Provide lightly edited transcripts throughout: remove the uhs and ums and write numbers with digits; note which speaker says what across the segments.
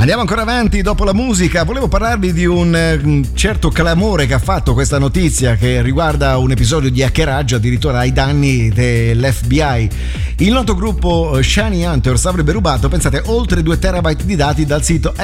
Speaker 1: Andiamo ancora avanti dopo la musica. Volevo parlarvi di un certo clamore che ha fatto questa notizia che riguarda un episodio di hackeraggio addirittura ai danni dell'FBI. Il noto gruppo Shiny Hunters avrebbe rubato, pensate, oltre 2 terabyte di dati dal sito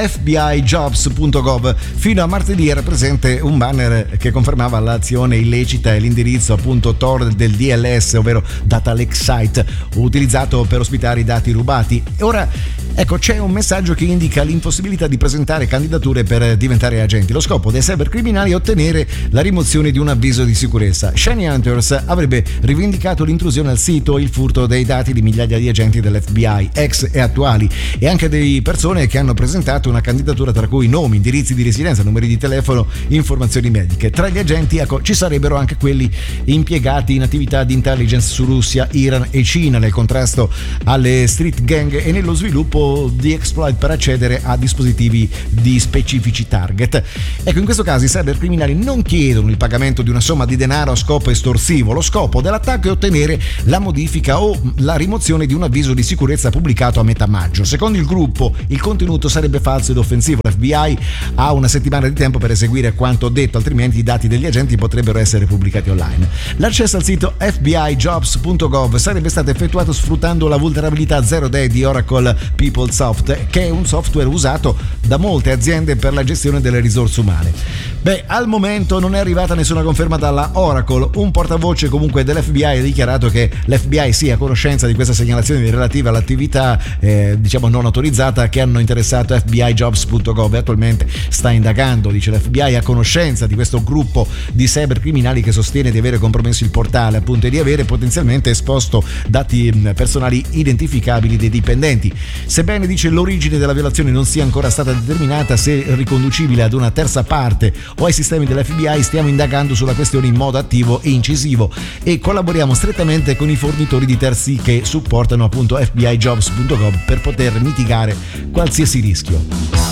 Speaker 1: fbijobs.gov. Fino a martedì era presente un banner che confermava l'azione illecita e l'indirizzo appunto Tor del DLS, ovvero Data Lake Site, utilizzato per ospitare i dati rubati. E ora, ecco, c'è un messaggio che indica l'impossibilità di presentare candidature per diventare agenti. Lo scopo dei cybercriminali è ottenere la rimozione di un avviso di sicurezza. Shiny Hunters avrebbe rivendicato l'intrusione al sito e il furto dei dati di migliaia di agenti dell'FBI, ex e attuali, e anche di persone che hanno presentato una candidatura, tra cui nomi, indirizzi di residenza, numeri di telefono, informazioni mediche. Tra gli agenti, ecco, ci sarebbero anche quelli impiegati in attività di intelligence su Russia, Iran e Cina nel contrasto alle street gang e nello sviluppo di exploit per accedere a dispositivi di specifici target. Ecco, in questo caso i cybercriminali non chiedono il pagamento di una somma di denaro a scopo estorsivo. Lo scopo dell'attacco è ottenere la modifica o la rimozione di un avviso di sicurezza pubblicato a metà maggio. Secondo il gruppo, il contenuto sarebbe falso ed offensivo. L'FBI ha una settimana di tempo per eseguire quanto detto, altrimenti i dati degli agenti potrebbero essere pubblicati online. L'accesso al sito fbijobs.gov sarebbe stato effettuato sfruttando la vulnerabilità Zero Day di Oracle PeopleSoft, che è un software usato da molte aziende per la gestione delle risorse umane. Beh, al momento non è arrivata nessuna conferma dalla Oracle. Un portavoce comunque dell'FBI ha dichiarato che l'FBI sia a conoscenza di questa segnalazione relativa all'attività non autorizzata che hanno interessato fbijobs.gov e attualmente sta indagando. Dice l'FBI è a conoscenza di questo gruppo di cybercriminali che sostiene di avere compromesso il portale, appunto, e di avere potenzialmente esposto dati personali identificabili dei dipendenti. Sebbene, dice, l'origine della violazione non sia ancora stata determinata, se riconducibile ad una terza parte o ai sistemi dell'FBI, stiamo indagando sulla questione in modo attivo e incisivo e collaboriamo strettamente con i fornitori di terzi che supportano appunto fbijobs.gov per poter mitigare qualsiasi rischio.